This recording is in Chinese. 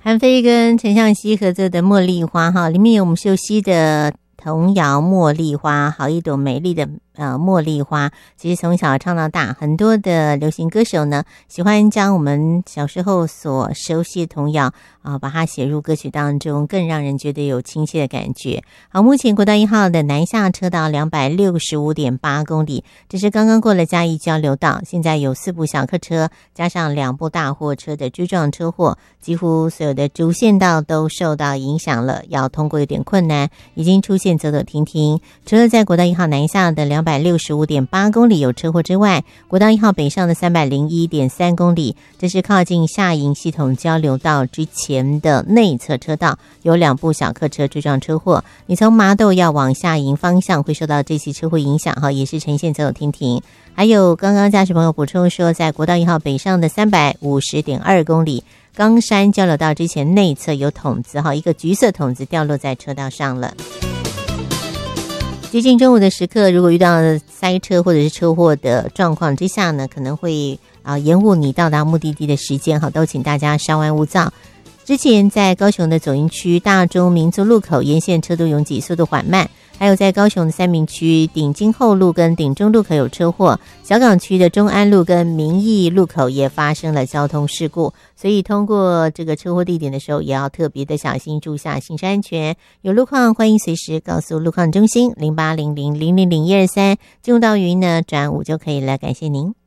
韩非跟陈向熙合作的《茉莉花》哈，里面有我们秀熙的童谣《茉莉花》，好一朵美丽的茉莉花。其实从小唱到大，很多的流行歌手呢，喜欢将我们小时候所熟悉的童谣把它写入歌曲当中，更让人觉得有亲切的感觉。好，目前国道1号的南下车道 265.8 公里，这是刚刚过了嘉义交流道，现在有4部小客车加上2部大货车的追撞车祸，几乎所有的主线道都受到影响了，要通过有点困难，已经出现走走停停。除了在国道1号南下的265.8 公里有车祸之外，国道1号北上的 301.3 公里，这是靠近下营系统交流道之前的内侧车道，有2部小客车追撞车祸。你从麻豆要往下营方向会受到这起车祸影响也是呈现走走停停。还有刚刚驾驶朋友补充说，在国道1号北上的 350.2 公里，冈山交流道之前内侧有筒子一个橘色筒子掉落在车道上了。接近中午的时刻，如果遇到塞车或者是车祸的状况之下呢，可能会延误你到达目的地的时间都请大家稍安勿躁。之前在高雄的左营区大中民族路口沿线车都拥挤，速度缓慢，还有在高雄的三民区顶金后路跟顶中路口有车祸，小港区的中安路跟民义路口也发生了交通事故，所以通过这个车祸地点的时候也要特别的小心，注意下行车安全。有路况欢迎随时告诉路况中心0800000123，进入到语音呢转5就可以了，感谢您。